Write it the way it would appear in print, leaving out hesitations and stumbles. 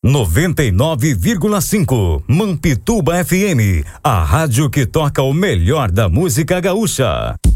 99,5 Mampituba FM, a rádio que toca o melhor da música gaúcha.